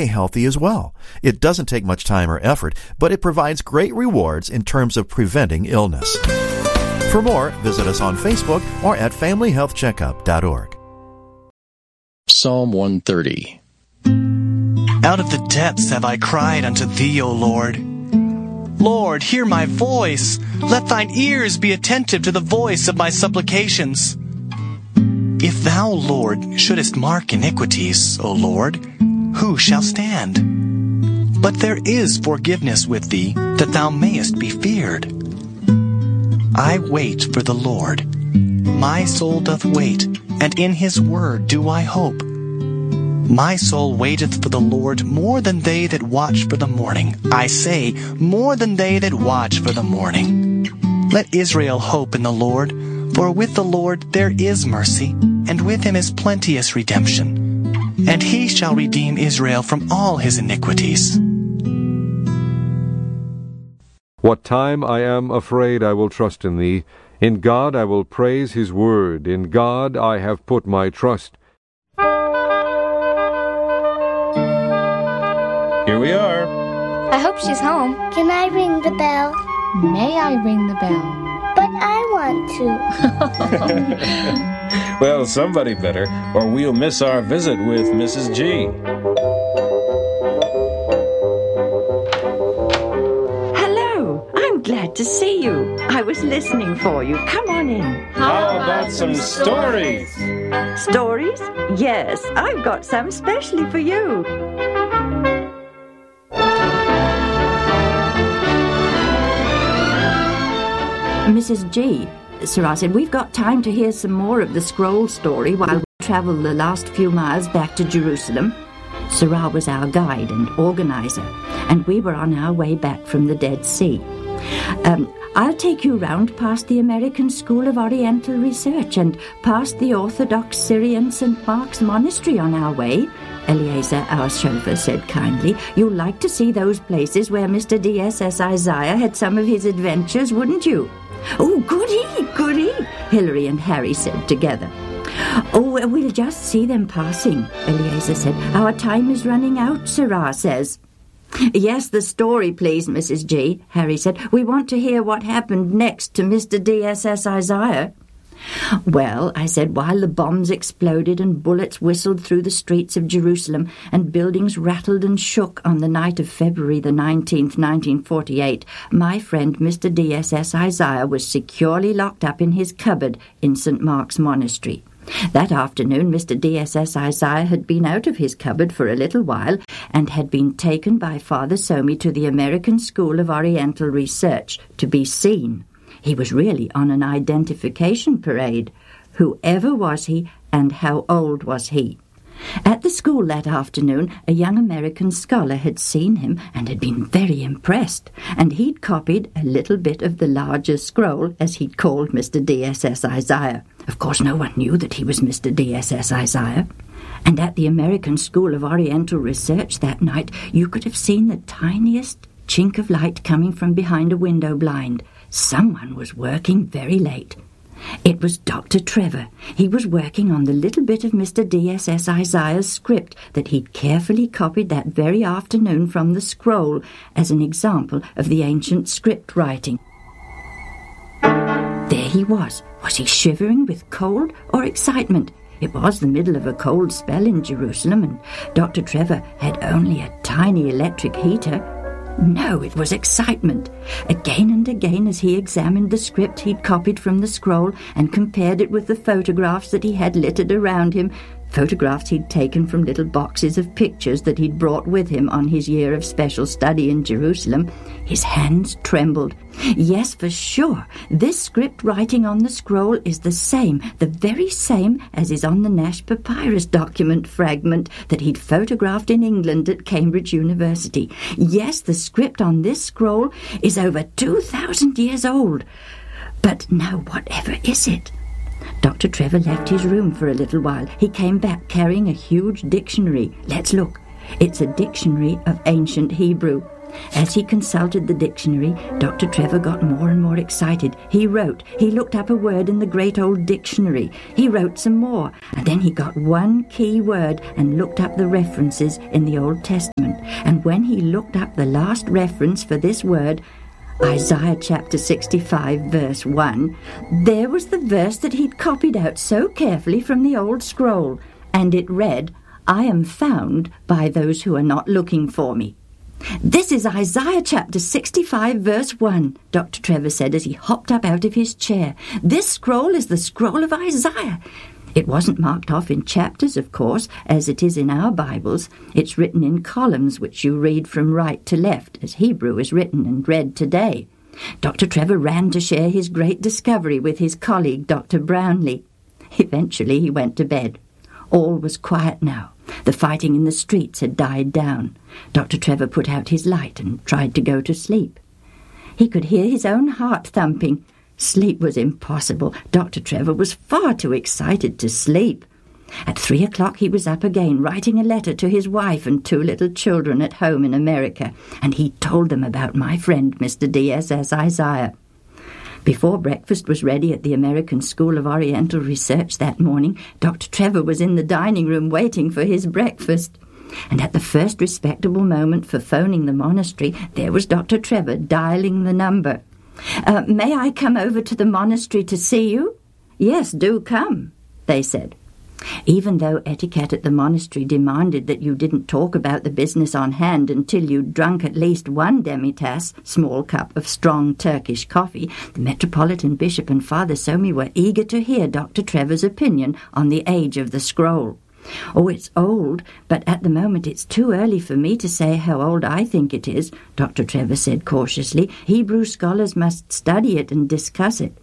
stay healthy as well. It doesn't take much time or effort, but it provides great rewards in terms of preventing illness. For more, visit us on Facebook or at familyhealthcheckup.org. Psalm 130. Out of the depths have I cried unto thee, O Lord. Lord, hear my voice. Let thine ears be attentive to the voice of my supplications. If thou, Lord, shouldest mark iniquities, O Lord, who shall stand? But there is forgiveness with thee, that thou mayest be feared. I wait for the Lord. My soul doth wait, and in his word do I hope. My soul waiteth for the Lord more than they that watch for the morning. I say, more than they that watch for the morning. Let Israel hope in the Lord, for with the Lord there is mercy, and with him is plenteous redemption. And he shall redeem Israel from all his iniquities. What time I am afraid I will trust in thee. In God I will praise his word. In God I have put my trust. Here we are. I hope she's home. Can I ring the bell? May I ring the bell? But I want to. Well, somebody better, or we'll miss our visit with Mrs. G. Hello, I'm glad to see you. I was listening for you. Come on in. How about some stories? Stories? Yes, I've got some specially for you. Mrs. G, Sarah said, we've got time to hear some more of the scroll story while we travel the last few miles back to Jerusalem. Sarah was our guide and organizer, and we were on our way back from the Dead Sea. I'll take you round past the American School of Oriental Research and past the Orthodox Syrian St. Mark's Monastery on our way, Eliezer, our chauffeur, said kindly. You'll like to see those places where Mr. D.S.S. Isaiah had some of his adventures, wouldn't you? Oh, goody, goody, Hilary and Harry said together. Oh, we'll just see them passing, Eliezer said. Our time is running out, Sarah says. Yes, the story, please, Mrs. G, Harry said. We want to hear what happened next to Mr. D.S.S. Isaiah. Well, I said, while the bombs exploded and bullets whistled through the streets of Jerusalem and buildings rattled and shook on the night of February the 19th, 1948, my friend Mr. D.S.S. Isaiah was securely locked up in his cupboard in St. Mark's Monastery. That afternoon, Mr. D.S.S. Isaiah had been out of his cupboard for a little while and had been taken by Father Somi to the American School of Oriental Research to be seen. He was really on an identification parade. Whoever was he, and how old was he? At the school that afternoon, a young American scholar had seen him and had been very impressed, and he'd copied a little bit of the larger scroll, as he'd called Mr. D.S.S. Isaiah. Of course, no one knew that he was Mr. D.S.S. Isaiah. And at the American School of Oriental Research that night, you could have seen the tiniest chink of light coming from behind a window blind. Someone was working very late. It was Dr. Trevor. He was working on the little bit of Mr. D.S.S. Isaiah's script that he'd carefully copied that very afternoon from the scroll as an example of the ancient script writing. There he was. Was he shivering with cold or excitement? It was the middle of a cold spell in Jerusalem, and Dr. Trevor had only a tiny electric heater. No, it was excitement. Again and again, as he examined the script he'd copied from the scroll and compared it with the photographs that he had littered around him, photographs he'd taken from little boxes of pictures that he'd brought with him on his year of special study in Jerusalem, his hands trembled. Yes, for sure, this script writing on the scroll is the very same as is on the Nash Papyrus document fragment that he'd photographed in England at Cambridge University. Yes, the script on this scroll is over 2,000 years old. But now whatever is it? Dr. Trevor left his room for a little while. He came back carrying a huge dictionary. Let's look. It's a dictionary of ancient Hebrew. As he consulted the dictionary, Dr. Trevor got more and more excited. He looked up a word in the great old dictionary. He wrote some more, and then he got one key word and looked up the references in the Old Testament. And when he looked up the last reference for this word, Isaiah chapter 65, verse 1, there was the verse that he'd copied out so carefully from the old scroll, and it read, "I am found by those who are not looking for me." "This is Isaiah chapter 65, verse 1, Dr. Trevor said as he hopped up out of his chair. "This scroll is the scroll of Isaiah." It wasn't marked off in chapters, of course, as it is in our Bibles. It's written in columns which you read from right to left, as Hebrew is written and read today. Dr. Trevor ran to share his great discovery with his colleague, Dr. Brownlee. Eventually he went to bed. All was quiet now. The fighting in the streets had died down. Dr. Trevor put out his light and tried to go to sleep. He could hear his own heart thumping. Sleep was impossible. Dr. Trevor was far too excited to sleep. At 3 o'clock he was up again, writing a letter to his wife and 2 little children at home in America, and he told them about my friend, Mr. D.S.S. Isaiah. Before breakfast was ready at the American School of Oriental Research that morning, Dr. Trevor was in the dining room waiting for his breakfast. And at the first respectable moment for phoning the monastery, there was Dr. Trevor dialing the number. "May I come over to the monastery to see you?" "Yes, do come," they said. Even though etiquette at the monastery demanded that you didn't talk about the business on hand until you'd drunk at least 1 demitasse, small cup of strong Turkish coffee, the Metropolitan Bishop and Father Somi were eager to hear Dr. Trevor's opinion on the age of the scroll. "Oh, it's old, but at the moment it's too early for me to say how old I think it is," Dr. Trevor said cautiously. "Hebrew scholars must study it and discuss it.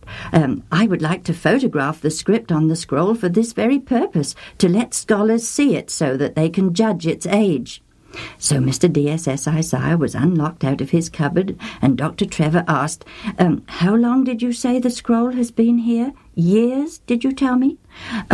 I would like to photograph the script on the scroll for this very purpose, to let scholars see it so that they can judge its age." So Mr. D.S.S. Isaiah was unlocked out of his cupboard, and Dr. Trevor asked, "How long did you say the scroll has been here? Years, did you tell me?"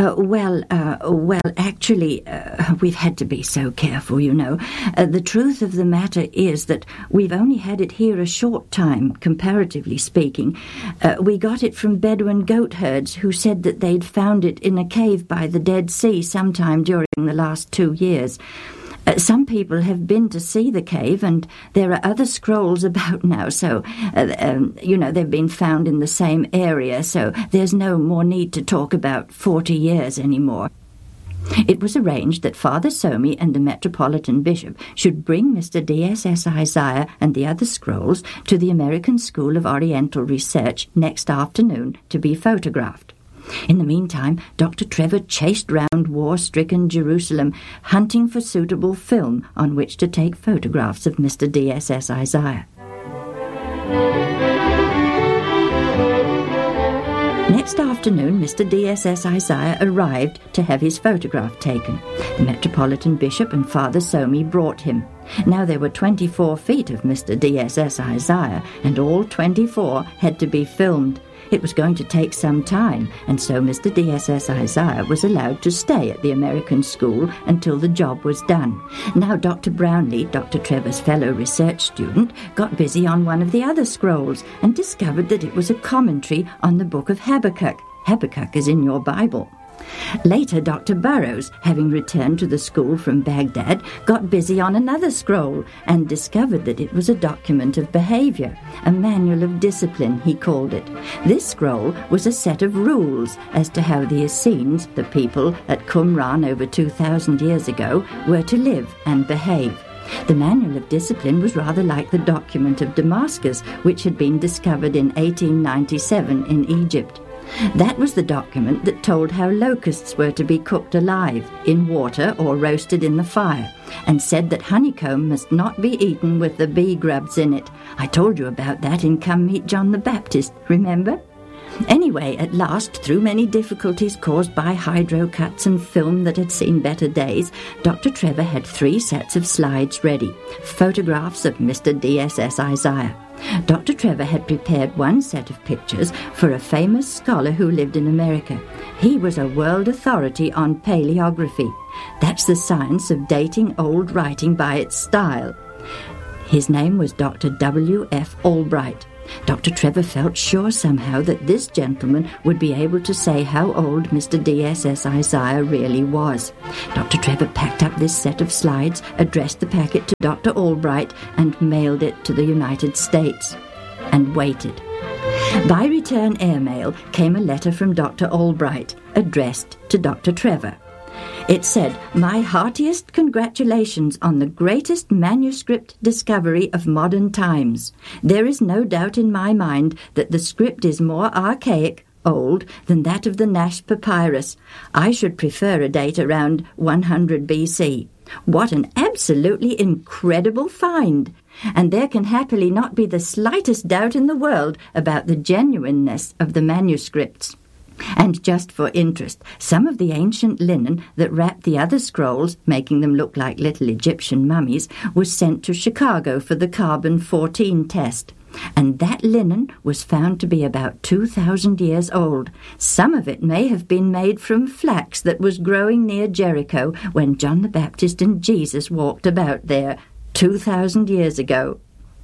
Actually, we've had to be so careful, you know. The truth of the matter is that we've only had it here a short time, comparatively speaking. We got it from Bedouin goat herds who said that they'd found it in a cave by the Dead Sea sometime during the last 2 years. Some people have been to see the cave, and there are other scrolls about now, so, they've been found in the same area, so there's no more need to talk about 40 years anymore. It was arranged that Father Somi and the Metropolitan Bishop should bring Mr. D.S.S. Isaiah and the other scrolls to the American School of Oriental Research next afternoon to be photographed. In the meantime, Dr. Trevor chased round war-stricken Jerusalem, hunting for suitable film on which to take photographs of Mr. D.S.S. Isaiah. Next afternoon, Mr. D.S.S. Isaiah arrived to have his photograph taken. The Metropolitan Bishop and Father Somi brought him. Now there were 24 feet of Mr. D.S.S. Isaiah, and all 24 had to be filmed. It was going to take some time, and so Mr. D.S.S. Isaiah was allowed to stay at the American school until the job was done. Now Dr. Brownlee, Dr. Trevor's fellow research student, got busy on one of the other scrolls and discovered that it was a commentary on the book of Habakkuk. Habakkuk is in your Bible. Later, Dr. Burrows, having returned to the school from Baghdad, got busy on another scroll and discovered that it was a document of behavior, a manual of discipline, he called it. This scroll was a set of rules as to how the Essenes, the people at Qumran over 2,000 years ago, were to live and behave. The Manual of Discipline was rather like the document of Damascus, which had been discovered in 1897 in Egypt. That was the document that told how locusts were to be cooked alive, in water or roasted in the fire, and said that honeycomb must not be eaten with the bee grubs in it. I told you about that in Come Meet John the Baptist, remember? Anyway, at last, through many difficulties caused by hydro cuts and film that had seen better days, Dr. Trevor had 3 sets of slides ready, photographs of Mr. D.S.S. Isaiah. Dr. Trevor had prepared one set of pictures for a famous scholar who lived in America. He was a world authority on paleography. That's the science of dating old writing by its style. His name was Dr. W.F. Albright. Dr. Trevor felt sure somehow that this gentleman would be able to say how old Mr. D.S.S. Isaiah really was. Dr. Trevor packed up this set of slides, addressed the packet to Dr. Albright, and mailed it to the United States. And waited. By return airmail came a letter from Dr. Albright, addressed to Dr. Trevor. It said, "My heartiest congratulations on the greatest manuscript discovery of modern times. There is no doubt in my mind that the script is more archaic, old, than that of the Nash Papyrus. I should prefer a date around 100 BC. What an absolutely incredible find! And there can happily not be the slightest doubt in the world about the genuineness of the manuscripts." And just for interest, some of the ancient linen that wrapped the other scrolls, making them look like little Egyptian mummies, was sent to Chicago for the carbon-14 test. And that linen was found to be about 2,000 years old. Some of it may have been made from flax that was growing near Jericho when John the Baptist and Jesus walked about there 2,000 years ago.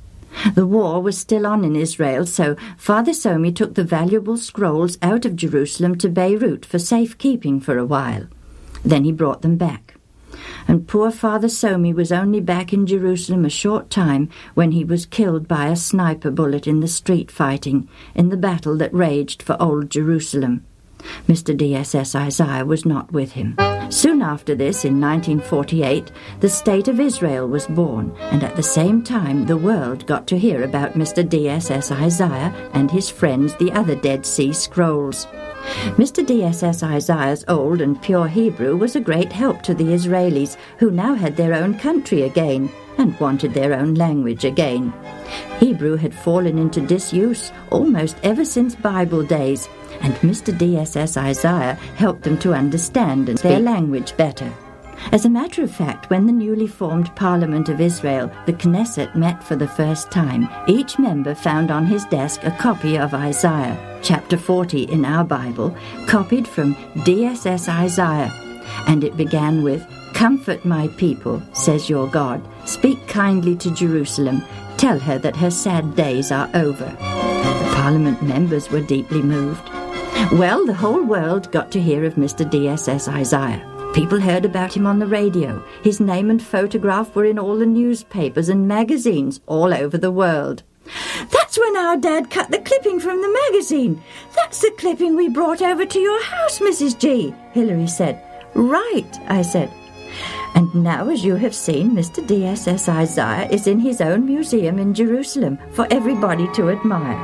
The war was still on in Israel, so Father Somi took the valuable scrolls out of Jerusalem to Beirut for safekeeping for a while. Then he brought them back. And poor Father Somi was only back in Jerusalem a short time when he was killed by a sniper bullet in the street fighting, in the battle that raged for Old Jerusalem. Mr. D.S.S. Isaiah was not with him. Soon after this, in 1948, the State of Israel was born, and at the same time the world got to hear about Mr. D.S.S. Isaiah and his friends, the other Dead Sea Scrolls. Mr. D.S.S. Isaiah's old and pure Hebrew was a great help to the Israelis, who now had their own country again and wanted their own language again. Hebrew had fallen into disuse almost ever since Bible days, and Mr. D.S.S. Isaiah helped them to understand and their language better. As a matter of fact, when the newly formed Parliament of Israel, the Knesset, met for the first time, each member found on his desk a copy of Isaiah, chapter 40 in our Bible, copied from D.S.S. Isaiah, and it began with, "Comfort my people, says your God. Speak kindly to Jerusalem. Tell her that her sad days are over." The Parliament members were deeply moved. Well, the whole world got to hear of Mr. D.S.S. Isaiah. People heard about him on the radio. His name and photograph were in all the newspapers and magazines all over the world. "That's when our dad cut the clipping from the magazine. That's the clipping we brought over to your house, Mrs. G," Hilary said. "Right," I said. "And now, as you have seen, Mr. D.S.S. Isaiah is in his own museum in Jerusalem for everybody to admire."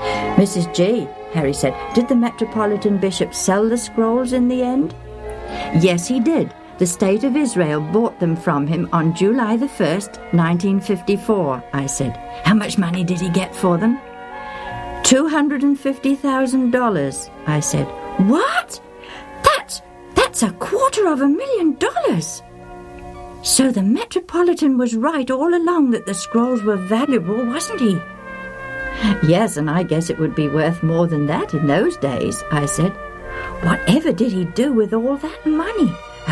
"Mrs. G," Harry said, "did the Metropolitan Bishop sell the scrolls in the end?" "Yes, he did. The State of Israel bought them from him on July the 1st, 1954, I said. "How much money did he get for them?" $250,000, I said. "What? That's $250,000. So the Metropolitan was right all along that the scrolls were valuable, wasn't he?" "Yes, and I guess it would be worth more than that in those days," I said. "Whatever did he do with all that money?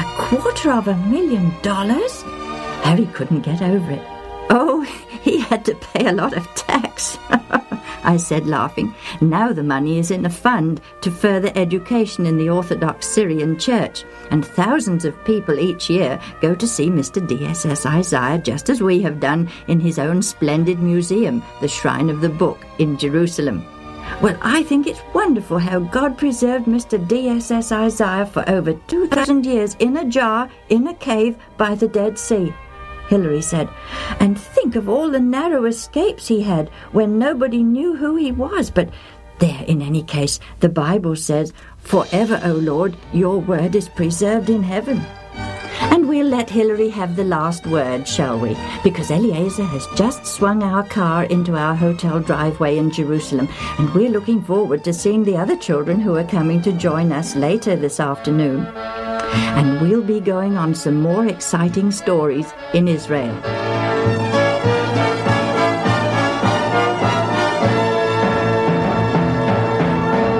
$250,000? Harry couldn't get over it. "Oh, he had to pay a lot of tax," I said, laughing. "Now the money is in a fund to further education in the Orthodox Syrian Church, and thousands of people each year go to see Mr. D.S.S. Isaiah, just as we have done, in his own splendid museum, the Shrine of the Book, in Jerusalem. Well, I think it's wonderful how God preserved Mr. D.S.S. Isaiah for over 2,000 years in a jar, in a cave, by the Dead Sea," Hilary said. "And think of all the narrow escapes he had when nobody knew who he was. But there, in any case, the Bible says, 'Forever, O Lord, your word is preserved in heaven.' And we'll let Hilary have the last word, shall we? Because Eliezer has just swung our car into our hotel driveway in Jerusalem, and we're looking forward to seeing the other children who are coming to join us later this afternoon. And we'll be going on some more exciting stories in Israel."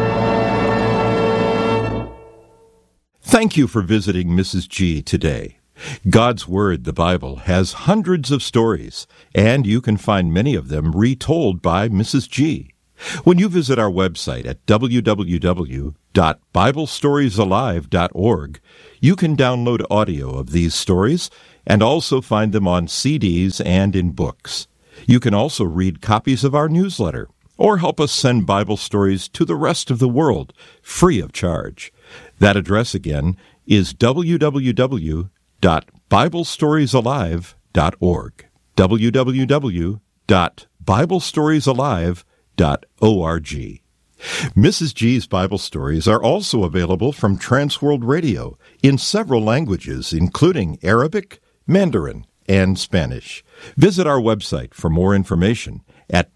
Thank you for visiting Mrs. G today. God's Word, the Bible, has hundreds of stories, and you can find many of them retold by Mrs. G. When you visit our website at www.biblestoriesalive.org, you can download audio of these stories and also find them on CDs and in books. You can also read copies of our newsletter or help us send Bible stories to the rest of the world free of charge. That address again is www.biblestoriesalive.org. www.biblestoriesalive.org. Mrs. G's Bible stories are also available from Transworld Radio in several languages, including Arabic, Mandarin, and Spanish. Visit our website for more information at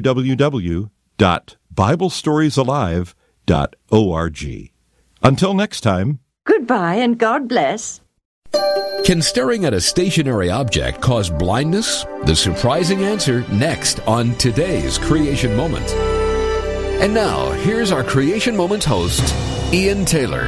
www.biblestoriesalive.org. Until next time. Goodbye and God bless. Can staring at a stationary object cause blindness? The surprising answer next on today's Creation Moment. And now, here's our Creation Moment host, Ian Taylor.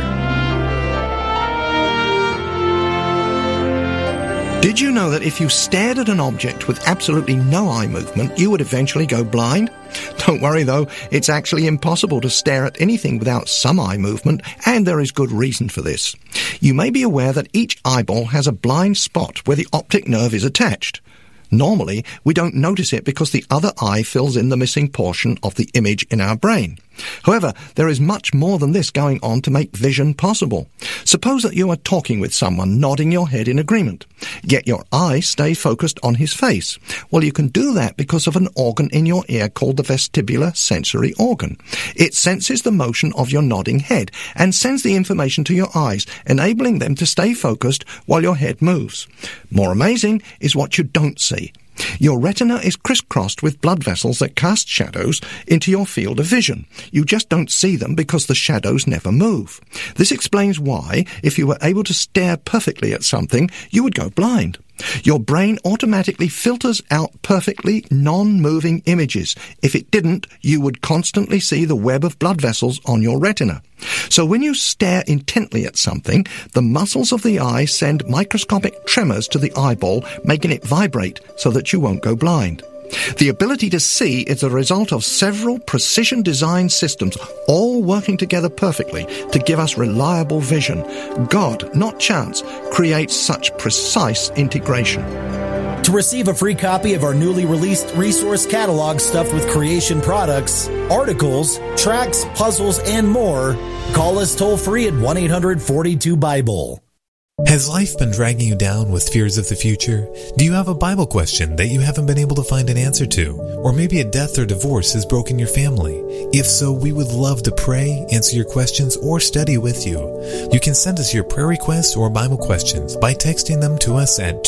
Did you know that if you stared at an object with absolutely no eye movement, you would eventually go blind? Don't worry though, it's actually impossible to stare at anything without some eye movement, and there is good reason for this. You may be aware that each eyeball has a blind spot where the optic nerve is attached. Normally, we don't notice it because the other eye fills in the missing portion of the image in our brain. However, there is much more than this going on to make vision possible. Suppose that you are talking with someone, nodding your head in agreement. Yet your eyes stay focused on his face. Well, you can do that because of an organ in your ear called the vestibular sensory organ. It senses the motion of your nodding head and sends the information to your eyes, enabling them to stay focused while your head moves. More amazing is what you don't see. Your retina is crisscrossed with blood vessels that cast shadows into your field of vision. You just don't see them because the shadows never move. This explains why, if you were able to stare perfectly at something, you would go blind. Your brain automatically filters out perfectly non-moving images. If it didn't, you would constantly see the web of blood vessels on your retina. So when you stare intently at something, the muscles of the eye send microscopic tremors to the eyeball, making it vibrate so that you won't go blind. The ability to see is a result of several precision-designed systems all working together perfectly to give us reliable vision. God, not chance, creates such precise integration. To receive a free copy of our newly released resource catalog stuffed with creation products, articles, tracks, puzzles, and more, call us toll-free at 1-800-42-BIBLE. Has life been dragging you down with fears of the future? Do you have a Bible question that you haven't been able to find an answer to? Or maybe a death or divorce has broken your family? If so, we would love to pray, answer your questions, or study with you. You can send us your prayer requests or Bible questions by texting them to us at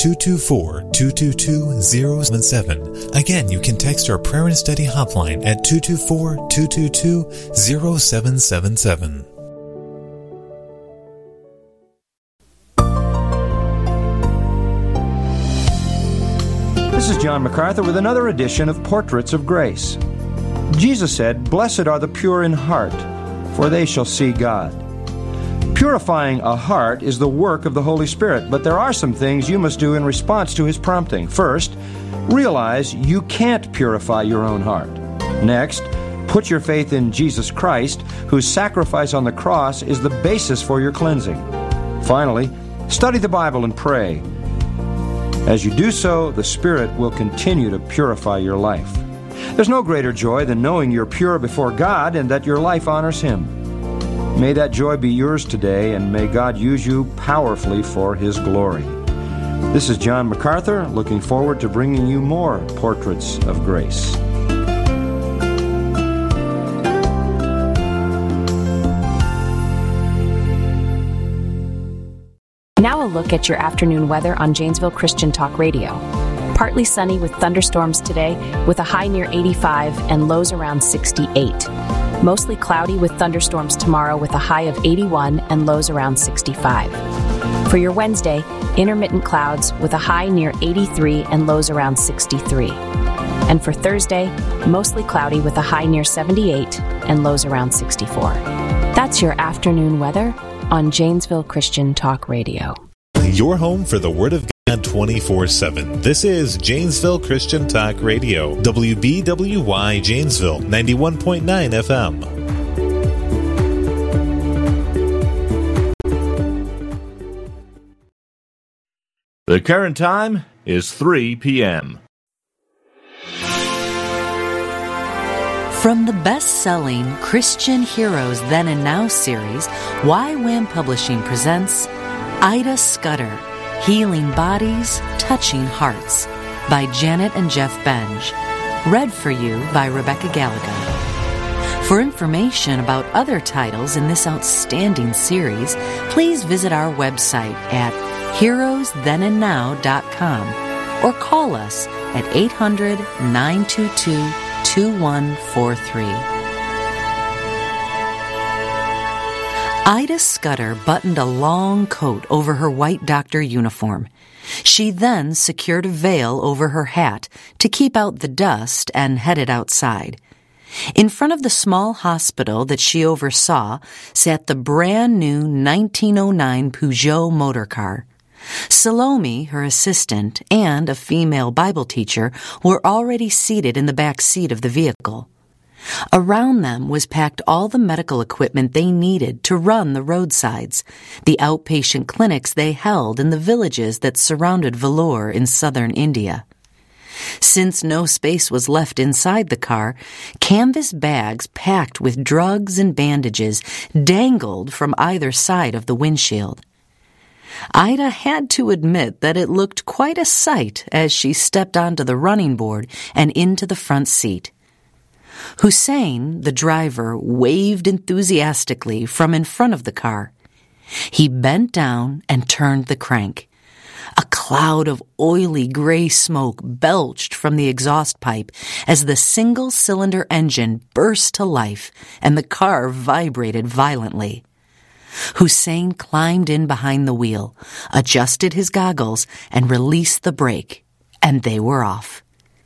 224-222-077. Again, you can text our prayer and study hotline at 224-222-0777. This is John MacArthur with another edition of Portraits of Grace. Jesus said, "Blessed are the pure in heart, for they shall see God." Purifying a heart is the work of the Holy Spirit, but there are some things you must do in response to His prompting. First, realize you can't purify your own heart. Next, put your faith in Jesus Christ, whose sacrifice on the cross is the basis for your cleansing. Finally, study the Bible and pray. As you do so, the Spirit will continue to purify your life. There's no greater joy than knowing you're pure before God and that your life honors Him. May that joy be yours today, and may God use you powerfully for His glory. This is John MacArthur, looking forward to bringing you more Portraits of Grace. Now a look at your afternoon weather on Janesville Christian Talk Radio. Partly sunny with thunderstorms today, with a high near 85 and lows around 68. Mostly cloudy with thunderstorms tomorrow with a high of 81 and lows around 65. For your Wednesday, intermittent clouds with a high near 83 and lows around 63. And for Thursday, mostly cloudy with a high near 78 and lows around 64. That's your afternoon weather on Janesville Christian Talk Radio. your home for the Word of God 24/7. This is Janesville Christian Talk Radio, WBWY Janesville, 91.9 FM. The current time is 3 p.m. From the best-selling Christian Heroes Then and Now series, YWAM Publishing presents Ida Scudder, Healing Bodies, Touching Hearts, by Janet and Jeff Benge. Read for you by Rebecca Gallagher. For information about other titles in this outstanding series, please visit our website at heroesthenandnow.com or call us at 800-922-2143. Ida Scudder buttoned a long coat over her white doctor uniform. She then secured a veil over her hat to keep out the dust and headed outside. In front of the small hospital that she oversaw sat the brand new 1909 Peugeot motor car. Salome, her assistant, and a female Bible teacher were already seated in the back seat of the vehicle. Around them was packed all the medical equipment they needed to run the roadsides, the outpatient clinics they held in the villages that surrounded Vellore in southern India. Since no space was left inside the car, canvas bags packed with drugs and bandages dangled from either side of the windshield. Ida had to admit that it looked quite a sight as she stepped onto the running board and into the front seat. Hussein, the driver, waved enthusiastically from in front of the car. He bent down and turned the crank. A cloud of oily gray smoke belched from the exhaust pipe as the single-cylinder engine burst to life and the car vibrated violently. Hussein climbed in behind the wheel, adjusted his goggles, and released the brake, and they were off.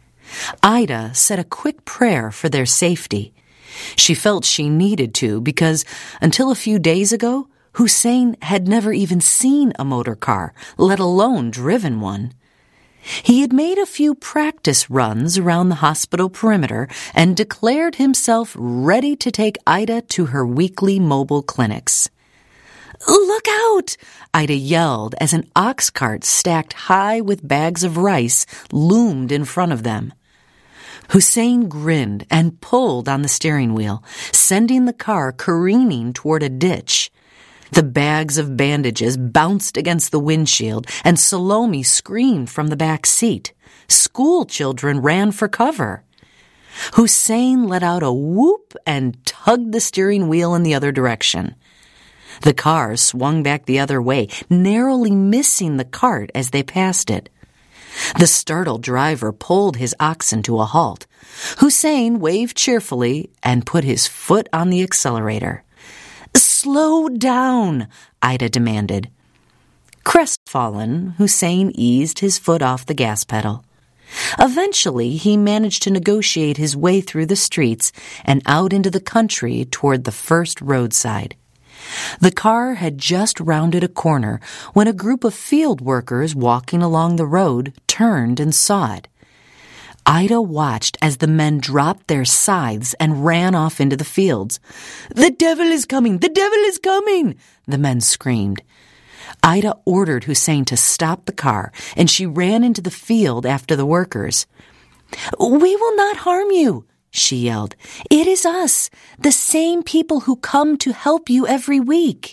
Ida said a quick prayer for their safety. She felt she needed to because, until a few days ago, Hussein had never even seen a motor car, let alone driven one. He had made a few practice runs around the hospital perimeter and declared himself ready to take Ida to her weekly mobile clinics. "Look out!" Ida yelled as an ox cart stacked high with bags of rice loomed in front of them. Hussein grinned and pulled on the steering wheel, sending the car careening toward a ditch. The bags of bandages bounced against the windshield, and Salome screamed from the back seat. School children ran for cover. Hussein let out a whoop and tugged the steering wheel in the other direction. The car swung back the other way, narrowly missing the cart as they passed it. The startled driver pulled his oxen to a halt. Hussein waved cheerfully and put his foot on the accelerator. "Slow down," Ida demanded. Crestfallen, Hussein eased his foot off the gas pedal. Eventually, he managed to negotiate his way through the streets and out into the country toward the first roadside. The car had just rounded a corner when a group of field workers walking along the road turned and saw it. Ida watched as the men dropped their scythes and ran off into the fields. "The devil is coming! The devil is coming!" the men screamed. Ida ordered Hussein to stop the car, and she ran into the field after the workers. "We will not harm you," she yelled. "It is us, the same people who come to help you every week."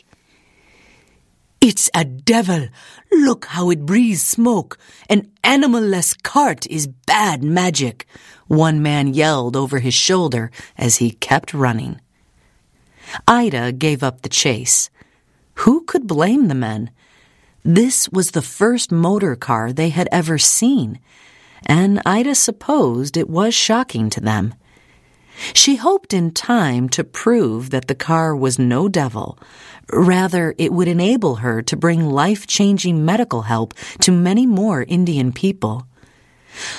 "It's a devil. Look how it breathes smoke. An animal-less cart is bad magic," one man yelled over his shoulder as he kept running. Ida gave up the chase. Who could blame the men? This was the first motor car they had ever seen, and Ida supposed it was shocking to them. She hoped in time to prove that the car was no devil. Rather, it would enable her to bring life-changing medical help to many more Indian people.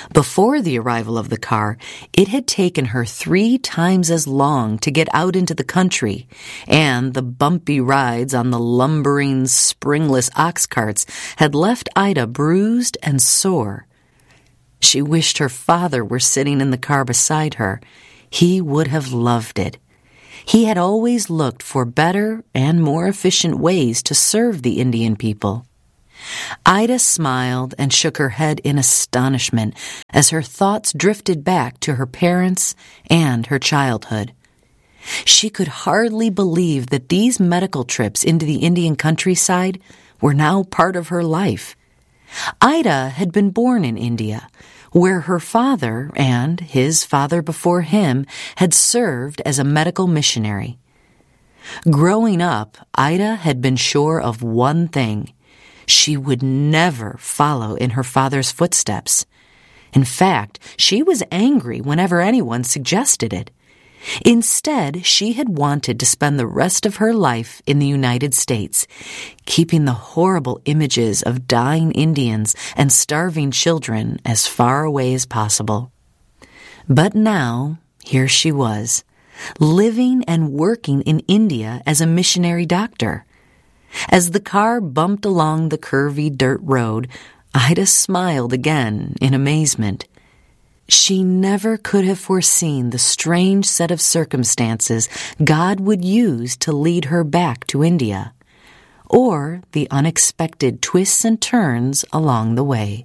Before the arrival of the car, it had taken her 3 times as long to get out into the country, and the bumpy rides on the lumbering, springless ox carts had left Ida bruised and sore. She wished her father were sitting in the car beside her. He would have loved it. He had always looked for better and more efficient ways to serve the Indian people. Ida smiled and shook her head in astonishment as her thoughts drifted back to her parents and her childhood. She could hardly believe that these medical trips into the Indian countryside were now part of her life. Ida had been born in India, where her father and his father before him had served as a medical missionary. Growing up, Ida had been sure of one thing: she would never follow in her father's footsteps. In fact, she was angry whenever anyone suggested it. Instead, she had wanted to spend the rest of her life in the United States, keeping the horrible images of dying Indians and starving children as far away as possible. But now, here she was, living and working in India as a missionary doctor. As the car bumped along the curvy dirt road, Ida smiled again in amazement. She never could have foreseen the strange set of circumstances God would use to lead her back to India, or the unexpected twists and turns along the way.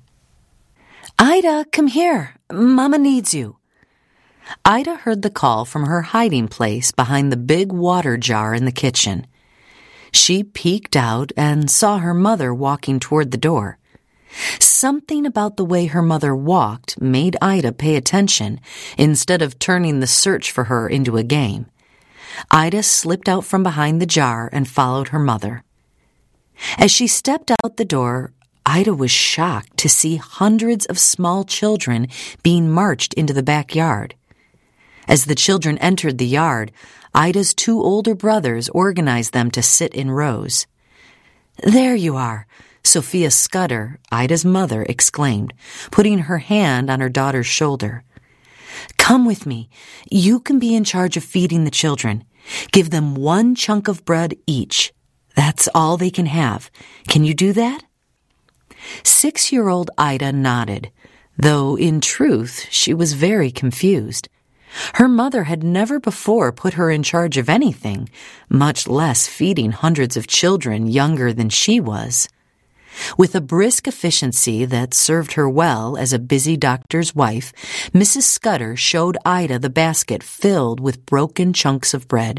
"Ida, come here. Mama needs you." Ida heard the call from her hiding place behind the big water jar in the kitchen. She peeked out and saw her mother walking toward the door. Something about the way her mother walked made Ida pay attention instead of turning the search for her into a game. Ida slipped out from behind the jar and followed her mother. As she stepped out the door, Ida was shocked to see hundreds of small children being marched into the backyard. As the children entered the yard, Ida's 2 older brothers organized them to sit in rows. "There you are," Sophia Scudder, Ida's mother, exclaimed, putting her hand on her daughter's shoulder. "Come with me. You can be in charge of feeding the children. Give them 1 chunk of bread each. That's all they can have. Can you do that?" 6-year-old Ida nodded, though in truth she was very confused. Her mother had never before put her in charge of anything, much less feeding hundreds of children younger than she was. With a brisk efficiency that served her well as a busy doctor's wife, Mrs. Scudder showed Ida the basket filled with broken chunks of bread.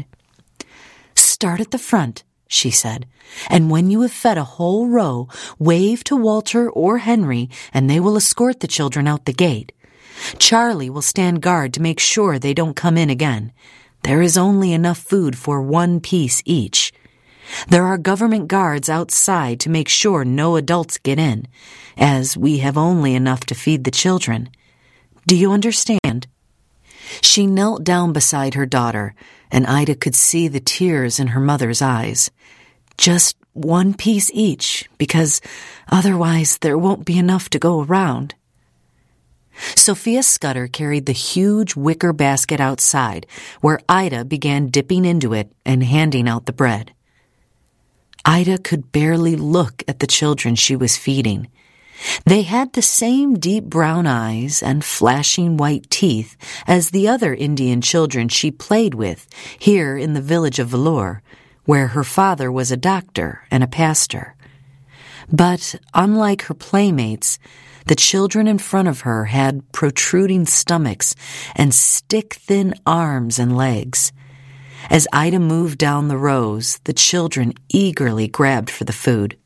"Start at the front," she said, "and when you have fed a whole row, wave to Walter or Henry, and they will escort the children out the gate. Charlie will stand guard to make sure they don't come in again. There is only enough food for 1 piece each. There are government guards outside to make sure no adults get in, as we have only enough to feed the children. Do you understand?" She knelt down beside her daughter, and Ida could see the tears in her mother's eyes. "Just 1 piece each, because otherwise there won't be enough to go around." Sophia Scudder carried the huge wicker basket outside, where Ida began dipping into it and handing out the bread. Ida could barely look at the children she was feeding. They had the same deep brown eyes and flashing white teeth as the other Indian children she played with here in the village of Vellore, where her father was a doctor and a pastor. But unlike her playmates, the children in front of her had protruding stomachs and stick-thin arms and legs. As Ida moved down the rows, the children eagerly grabbed for the food.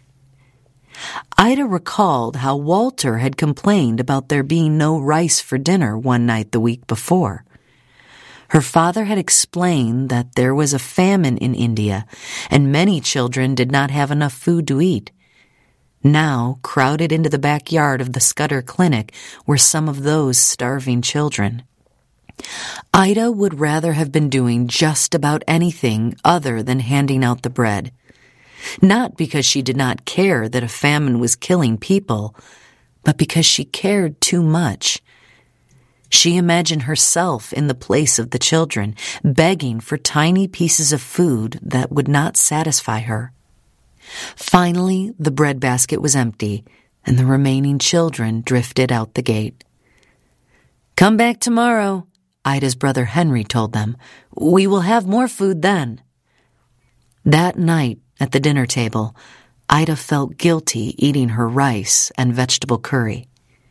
Ida recalled how Walter had complained about there being no rice for dinner one night the week before. Her father had explained that there was a famine in India, and many children did not have enough food to eat. Now, crowded into the backyard of the Scudder Clinic were some of those starving children. Ida would rather have been doing just about anything other than handing out the bread. Not because she did not care that a famine was killing people, but because she cared too much. She imagined herself in the place of the children, begging for tiny pieces of food that would not satisfy her. Finally, the breadbasket was empty, and the remaining children drifted out the gate. "Come back tomorrow," Ida's brother Henry told them. "We will have more food then." That night, at the dinner table, Ida felt guilty eating her rice and vegetable curry.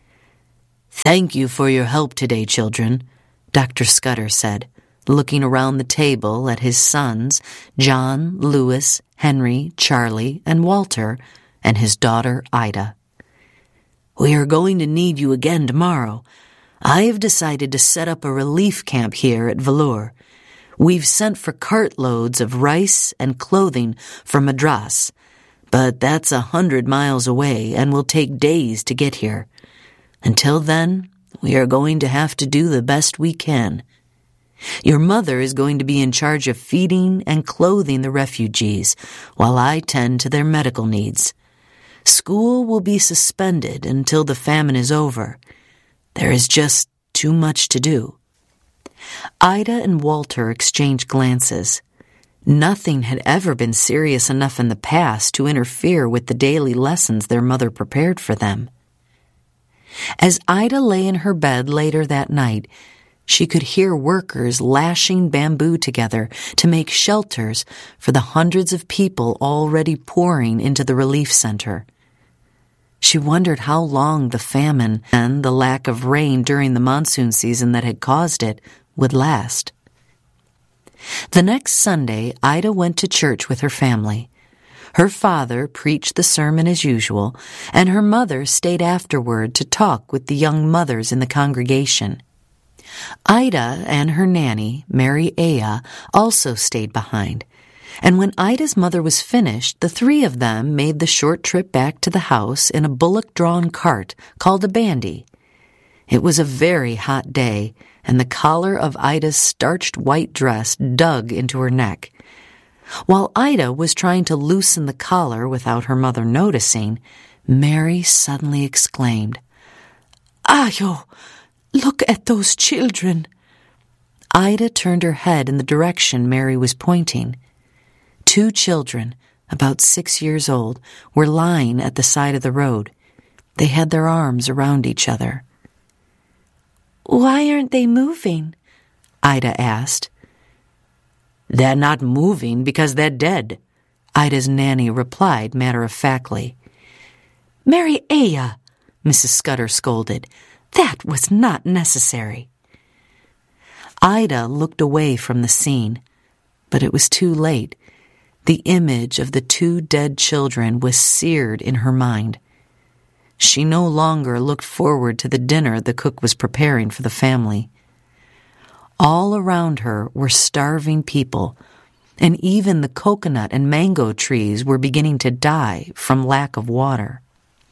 "Thank you for your help today, children," Dr. Scudder said, looking around the table at his sons, John, Louis, Henry, Charlie, and Walter, and his daughter Ida. "We are going to need you again tomorrow. I have decided to set up a relief camp here at Vellore. We've sent for cartloads of rice and clothing from Madras, but that's 100 miles away and will take days to get here. Until then, we are going to have to do the best we can. Your mother is going to be in charge of feeding and clothing the refugees, while I tend to their medical needs. School will be suspended until the famine is over. There is just too much to do." Ida and Walter exchanged glances. Nothing had ever been serious enough in the past to interfere with the daily lessons their mother prepared for them. As Ida lay in her bed later that night, she could hear workers lashing bamboo together to make shelters for the hundreds of people already pouring into the relief center. She wondered how long the famine and the lack of rain during the monsoon season that had caused it would last. The next Sunday, Ida went to church with her family. Her father preached the sermon as usual, and her mother stayed afterward to talk with the young mothers in the congregation. Ida and her nanny, Mary Aya, also stayed behind, and when Ida's mother was finished, the three of them made the short trip back to the house in a bullock-drawn cart called a bandy. It was a very hot day, and the collar of Ida's starched white dress dug into her neck. While Ida was trying to loosen the collar without her mother noticing, Mary suddenly exclaimed, "Ayo, look at those children." Ida turned her head in the direction Mary was pointing. 2 children, about 6 years old, were lying at the side of the road. They had their arms around each other. "Why aren't they moving?" Ida asked. "They're not moving because they're dead," Ida's nanny replied matter-of-factly. "Mary Aya," Mrs. Scudder scolded, "that was not necessary." Ida looked away from the scene, but it was too late. The image of the 2 dead children was seared in her mind. She no longer looked forward to the dinner the cook was preparing for the family. All around her were starving people, and even the coconut and mango trees were beginning to die from lack of water.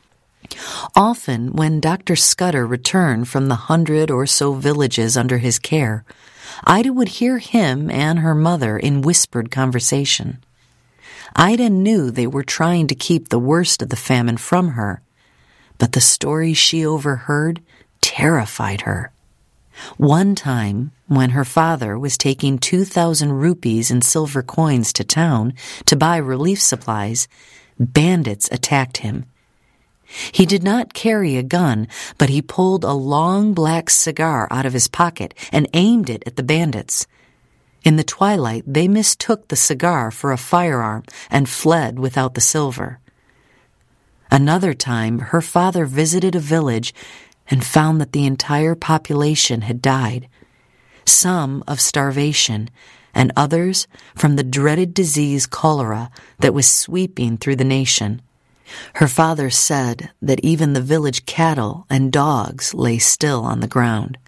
Often, when Dr. Scudder returned from the 100 or so villages under his care, Ida would hear him and her mother in whispered conversation. Ida knew they were trying to keep the worst of the famine from her, but the stories she overheard terrified her. One time, when her father was taking 2,000 rupees in silver coins to town to buy relief supplies, bandits attacked him. He did not carry a gun, but he pulled a long black cigar out of his pocket and aimed it at the bandits. In the twilight, they mistook the cigar for a firearm and fled without the silver. Another time, her father visited a village and found that the entire population had died, some of starvation, and others from the dreaded disease cholera that was sweeping through the nation. Her father said that even the village cattle and dogs lay still on the ground.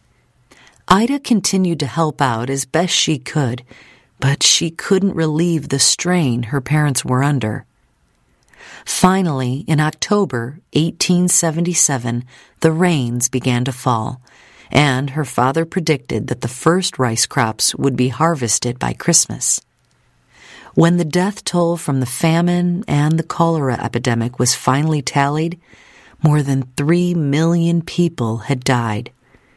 Ida continued to help out as best she could, but she couldn't relieve the strain her parents were under. Finally, in October 1877, the rains began to fall, and her father predicted that the first rice crops would be harvested by Christmas. When the death toll from the famine and the cholera epidemic was finally tallied, more than 3 million people had died.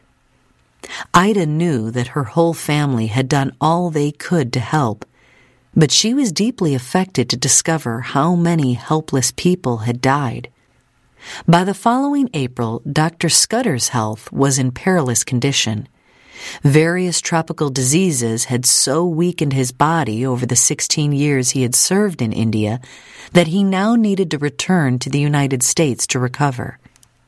Ida knew that her whole family had done all they could to help, but she was deeply affected to discover how many helpless people had died. By the following April, Dr. Scudder's health was in perilous condition. Various tropical diseases had so weakened his body over the 16 years he had served in India that he now needed to return to the United States to recover.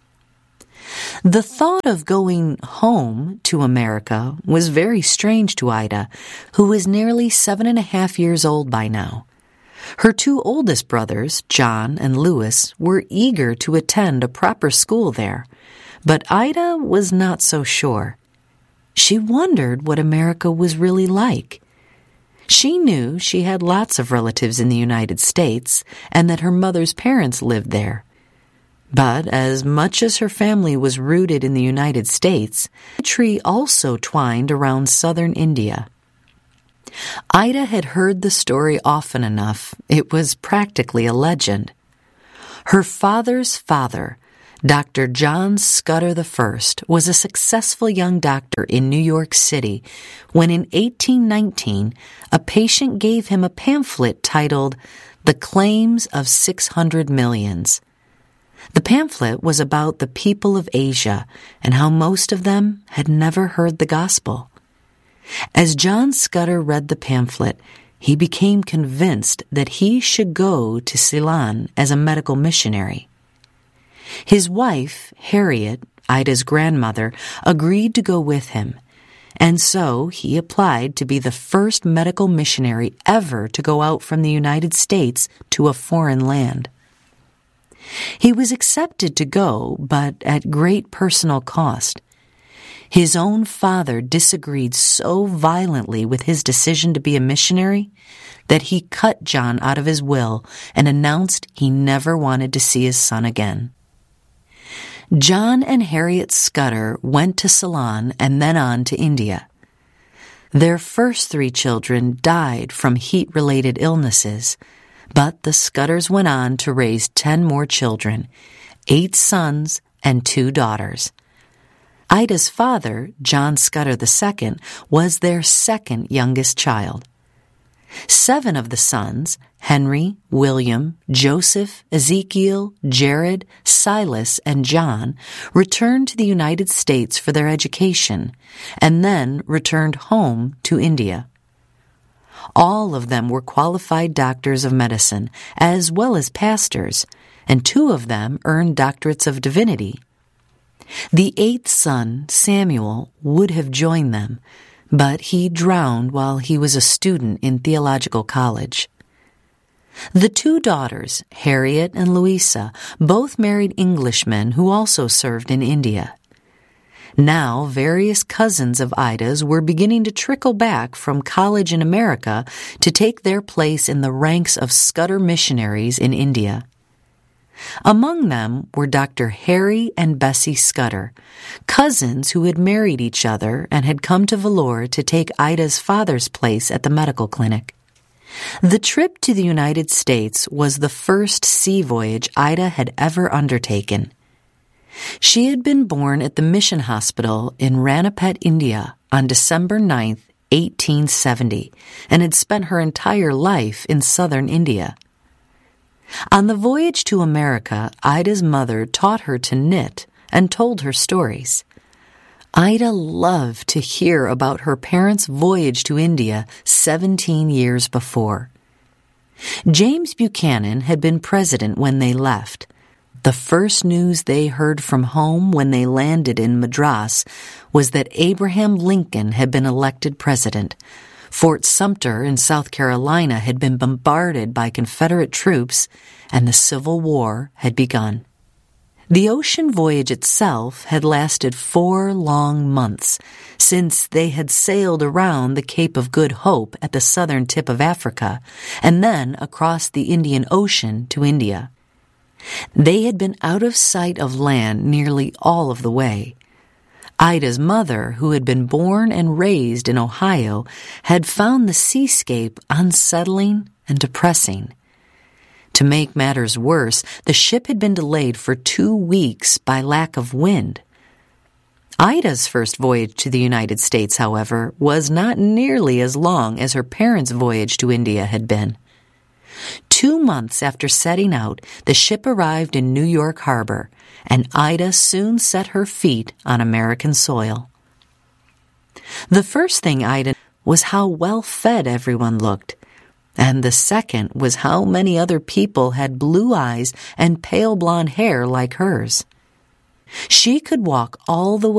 The thought of going home to America was very strange to Ida, who was nearly 7.5 years old by now. Her 2 oldest brothers, John and Louis, were eager to attend a proper school there, but Ida was not so sure. She wondered what America was really like. She knew she had lots of relatives in the United States and that her mother's parents lived there. But as much as her family was rooted in the United States, the tree also twined around southern India. Ida had heard the story often enough, it was practically a legend. Her father's father, Dr. John Scudder I, was a successful young doctor in New York City when in 1819 a patient gave him a pamphlet titled The Claims of 600 Millions. The pamphlet was about the people of Asia and how most of them had never heard the gospel. As John Scudder read the pamphlet, he became convinced that he should go to Ceylon as a medical missionary. His wife, Harriet, Ida's grandmother, agreed to go with him, and so he applied to be the first medical missionary ever to go out from the United States to a foreign land. He was accepted to go, but at great personal cost. His own father disagreed so violently with his decision to be a missionary that he cut John out of his will and announced he never wanted to see his son again. John and Harriet Scudder went to Ceylon and then on to India. Their first 3 children died from heat-related illnesses, but the Scudders went on to raise 10 more children, 8 sons and 2 daughters. Ida's father, John Scudder II, was their second youngest child. 7 of the sons, Henry, William, Joseph, Ezekiel, Jared, Silas, and John, returned to the United States for their education, and then returned home to India. All of them were qualified doctors of medicine, as well as pastors, and 2 of them earned doctorates of divinity. The 8th son, Samuel, would have joined them, but he drowned while he was a student in theological college. The 2 daughters, Harriet and Louisa, both married Englishmen who also served in India. Now, various cousins of Ida's were beginning to trickle back from college in America to take their place in the ranks of Scudder missionaries in India. Among them were Dr. Harry and Bessie Scudder, cousins who had married each other and had come to Vellore to take Ida's father's place at the medical clinic. The trip to the United States was the first sea voyage Ida had ever undertaken. She had been born at the mission hospital in Ranipet, India, on December 9, 1870, and had spent her entire life in southern India. On the voyage to America, Ida's mother taught her to knit and told her stories. Ida loved to hear about her parents' voyage to India 17 years before. James Buchanan had been president when they left. The first news they heard from home when they landed in Madras was that Abraham Lincoln had been elected president. Fort Sumter in South Carolina had been bombarded by Confederate troops, and the Civil War had begun. The ocean voyage itself had lasted 4 long months, since they had sailed around the Cape of Good Hope at the southern tip of Africa, and then across the Indian Ocean to India. They had been out of sight of land nearly all of the way. Ida's mother, who had been born and raised in Ohio, had found the seascape unsettling and depressing. To make matters worse, the ship had been delayed for 2 weeks by lack of wind. Ida's first voyage to the United States, however, was not nearly as long as her parents' voyage to India had been. 2 months after setting out, the ship arrived in New York Harbor, and Ida soon set her feet on American soil. The first thing Ida was how well fed everyone looked, and the second was how many other people had blue eyes and pale blonde hair like hers. She could walk all the way